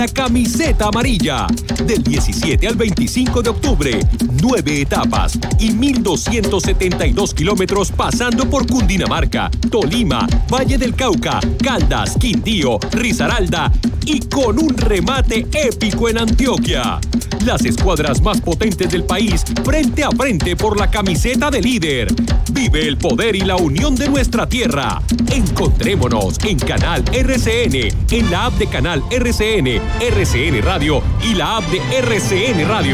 La camiseta amarilla. Del 17 al 25 de octubre, 9 etapas y 1.272 kilómetros pasando por Cundinamarca, Tolima, Valle del Cauca, Caldas, Quindío, Risaralda y con un remate épico en Antioquia. Las escuadras más potentes del país frente a frente por la camiseta de líder. Vive el poder y la unión de nuestra tierra. Encontrémonos en Canal RCN, en la app de Canal RCN, RCN Radio y la app de RCN Radio.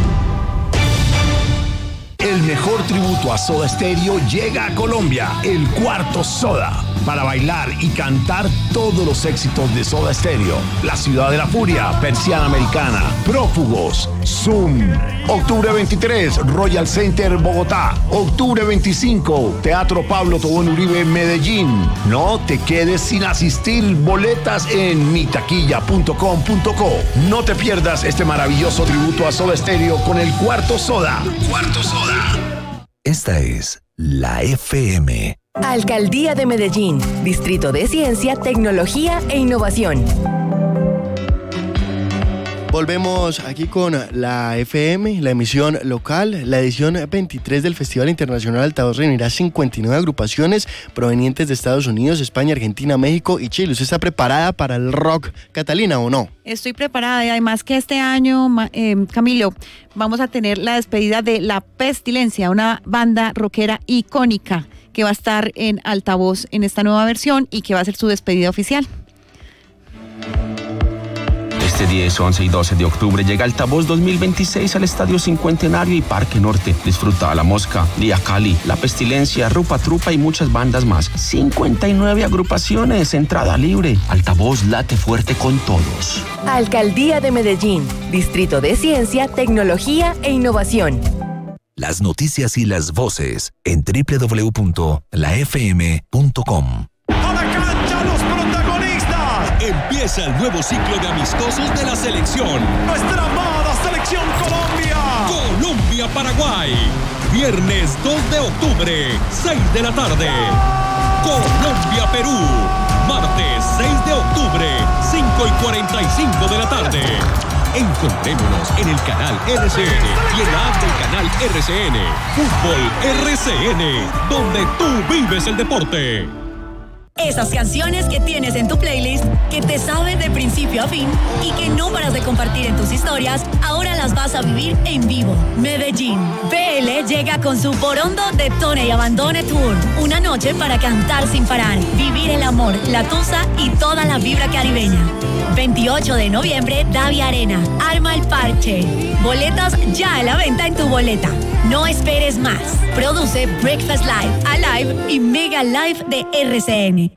El mejor tributo a Soda Stereo llega a Colombia, el Cuarto Soda, para bailar y cantar todos los éxitos de Soda Stereo. La Ciudad de la Furia, Persiana Americana, Prófugos, Zoom. Octubre 23, Royal Center, Bogotá. Octubre 25, Teatro Pablo Tobón Uribe, Medellín. No te quedes sin asistir. Boletas en mitaquilla.com.co. No te pierdas este maravilloso tributo a Soda Stereo con el Cuarto Soda. Cuarto Soda. Esta es la FM. Alcaldía de Medellín, Distrito de Ciencia, Tecnología e Innovación. Volvemos aquí con la FM, la emisión local. La edición 23 del Festival Internacional Altavoz reunirá 59 agrupaciones provenientes de Estados Unidos, España, Argentina, México y Chile. ¿Usted está preparada para el rock, Catalina, o no? Estoy preparada y además que este año, Camilo, vamos a tener la despedida de La Pestilencia, una banda rockera icónica que va a estar en Altavoz en esta nueva versión y que va a ser su despedida oficial. Este 10, 11 y 12 de octubre llega Altavoz 2026 al Estadio Cincuentenario y Parque Norte. Disfruta La Mosca, Lía Cali, La Pestilencia, Rupa Trupa y muchas bandas más. 59 agrupaciones, entrada libre. Altavoz late fuerte con todos. Alcaldía de Medellín, Distrito de Ciencia, Tecnología e Innovación. Las noticias y las voces en www.lafm.com. Empieza el nuevo ciclo de amistosos de la selección. Nuestra amada selección Colombia. Colombia-Paraguay. Viernes 2 de octubre, 6 de la tarde. Colombia-Perú. Martes 6 de octubre, 5:45 de la tarde. Encontrémonos en el canal RCN y en la app del canal RCN. Fútbol RCN, donde tú vives el deporte. Esas canciones que tienes en tu playlist, que te saben de principio a fin y que no paras de compartir en tus historias, ahora las vas a vivir en vivo. Medellín. BL llega con su Porondo Detone y Abandone Tour. Una noche para cantar sin parar, vivir el amor, la tusa y toda la vibra caribeña. 28 de noviembre, Davia Arena. Arma el parche. Boletas ya a la venta en tu boleta. No esperes más. Produce Breakfast Live, Alive y Mega Live de RCN.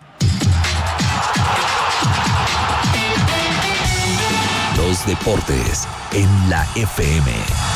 Los deportes en la FM.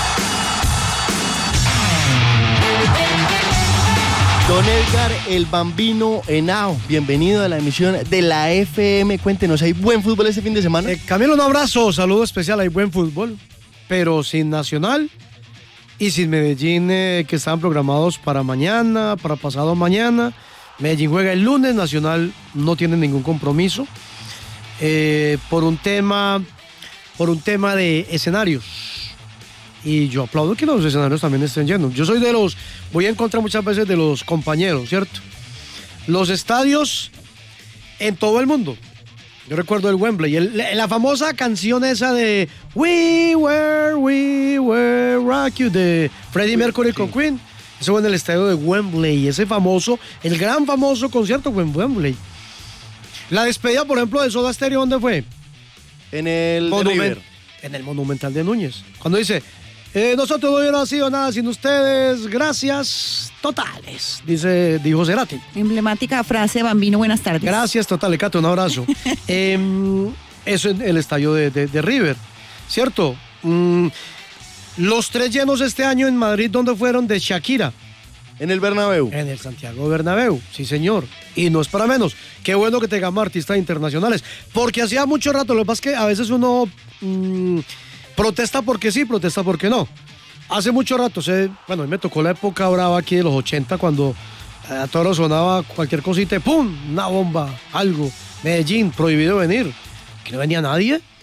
Don Edgar El Bambino Henao, bienvenido a la emisión de la FM. Cuéntenos, ¿hay buen fútbol este fin de semana? Camilo, un abrazo, saludo especial, hay buen fútbol, pero sin Nacional y sin Medellín, que estaban programados para mañana, para pasado mañana. Medellín juega el lunes, Nacional no tiene ningún compromiso, por un tema de escenarios. Y yo aplaudo que los escenarios también estén llenos. Yo soy voy en contra muchas veces de los compañeros, ¿cierto? Los estadios en todo el mundo. Yo recuerdo el Wembley, la famosa canción esa de We Were Rock You de Freddie Mercury con Queen. Eso fue en el estadio de Wembley, el gran famoso concierto fue en Wembley. La despedida, por ejemplo, de Soda Stereo, ¿dónde fue? En el en el Monumental de Núñez. Cuando dice, nosotros no hubiera sido nada sin ustedes, gracias totales, dijo Cerati. Emblemática frase, Bambino, buenas tardes. Gracias totales, Cato, un abrazo. Eso en el estadio de River, ¿cierto? Los 3 llenos este año en Madrid, ¿dónde fueron? De Shakira. En el Bernabéu. En el Santiago Bernabéu, sí señor. Y no es para menos. Qué bueno que tengamos artistas internacionales. Porque hacía mucho rato, lo que pasa es que a veces uno protesta porque sí, protesta porque no. Hace mucho rato, a mí me tocó la época brava aquí de los 80 cuando a todos sonaba cualquier cosita, ¡pum! Una bomba, algo. Medellín, prohibido venir. Que no venía nadie.